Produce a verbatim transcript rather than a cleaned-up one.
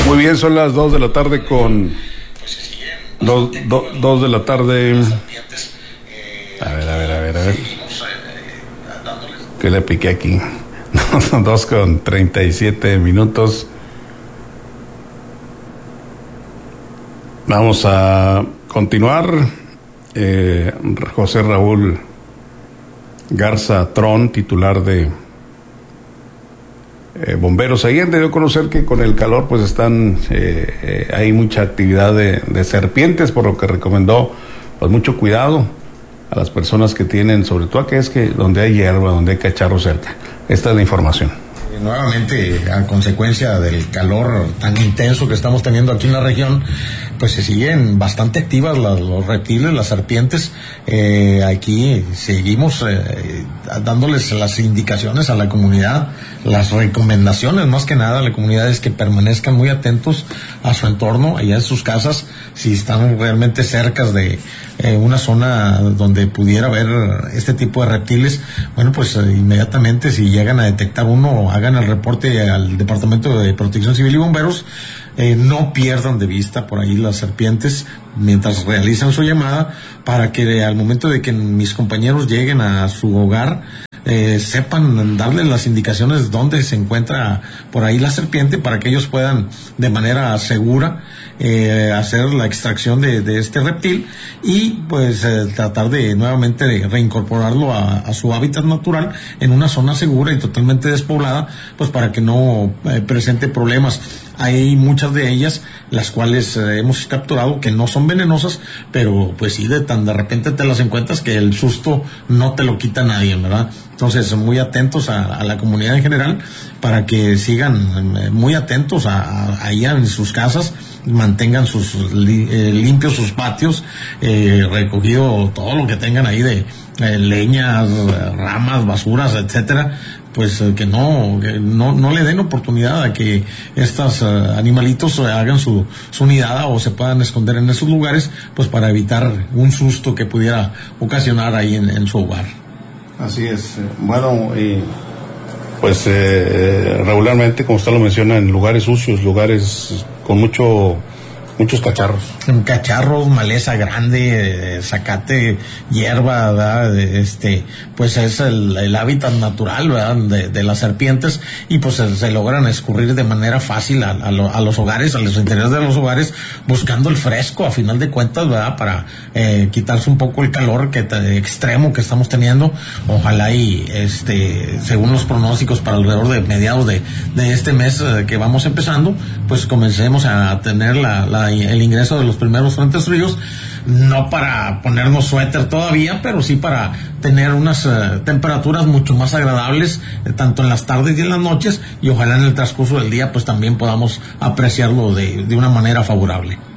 Muy bien, son las dos de la tarde con dos, do, dos de la tarde. A ver, a ver, a ver, a ver. ¿Qué le piqué aquí? Son dos con treinta y siete minutos. Vamos a continuar. Eh, José Raúl Garza Tron, titular de eh, Bomberos Allende, dio a conocer que con el calor pues están eh, eh, hay mucha actividad de, de serpientes, por lo que recomendó pues mucho cuidado a las personas que tienen, sobre todo aquellas que donde hay hierba, donde hay cacharros cerca. Esta es la información. Nuevamente, a consecuencia del calor tan intenso que estamos teniendo aquí en la región, pues se siguen bastante activas las, los reptiles, las serpientes. Eh, aquí seguimos eh, dándoles las indicaciones a la comunidad, las recomendaciones más que nada a la comunidad es que permanezcan muy atentos a su entorno, allá en sus casas, si están realmente cerca de eh, una zona donde pudiera haber este tipo de reptiles, bueno, pues eh, inmediatamente si llegan a detectar uno, hagan el reporte al Departamento de Protección Civil y Bomberos. Eh, no pierdan de vista por ahí las serpientes mientras realizan su llamada, para que al momento de que mis compañeros lleguen a su hogar eh, sepan darles las indicaciones dónde se encuentra por ahí la serpiente, para que ellos puedan de manera segura eh, hacer la extracción de, de este reptil y pues eh, tratar de nuevamente de reincorporarlo a, a su hábitat natural en una zona segura y totalmente despoblada, pues para que no eh, presente problemas. Hay muchas de ellas las cuales eh, hemos capturado que no son venenosas, pero pues sí, de tan de repente te las encuentras que el susto no te lo quita nadie, ¿verdad? Entonces, muy atentos a, a la comunidad en general, para que sigan eh, muy atentos a, a, allá en sus casas, mantengan sus li, eh, limpios sus patios, eh, recogido todo lo que tengan ahí de eh, leñas, ramas, basuras, etcétera, pues eh, que no que no no le den oportunidad a que estos uh, animalitos uh, hagan su, su nidada o se puedan esconder en esos lugares, pues para evitar un susto que pudiera ocasionar ahí en, en su hogar. Así es. Bueno, y pues eh, regularmente, como usted lo menciona, en lugares sucios, lugares con mucho muchos cacharros. Cacharros, maleza grande, zacate, hierba, ¿verdad? Este, pues es el, el hábitat natural, ¿verdad? De, de las serpientes, y pues se, se logran escurrir de manera fácil a, a, lo, a los hogares, a los interiores de los hogares, buscando el fresco, a final de cuentas, ¿verdad? Para eh, quitarse un poco el calor que te, extremo que estamos teniendo. Ojalá y, este, según los pronósticos, para alrededor de mediados de, de este mes eh, que vamos empezando, pues comencemos a tener la, la el ingreso de los primeros frentes fríos, no para ponernos suéter todavía, pero sí para tener unas uh, temperaturas mucho más agradables, eh, tanto en las tardes y en las noches, y ojalá en el transcurso del día pues también podamos apreciarlo de, de una manera favorable.